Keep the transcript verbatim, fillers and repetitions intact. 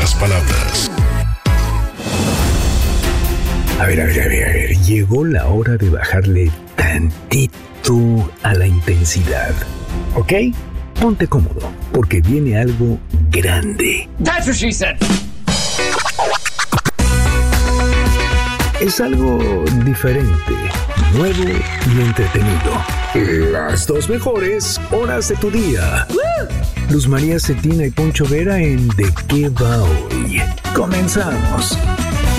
pocas palabras. A ver, a ver, a ver, a ver. Llegó la hora de bajarle tantito a la intensidad. ¿Ok? Ponte cómodo, porque viene algo grande. That's what she said. Es algo diferente, nuevo y entretenido. Las dos mejores horas de tu día. ¡Woo! Luz María Cetina y Poncho Vera en ¿De qué va hoy? Comenzamos.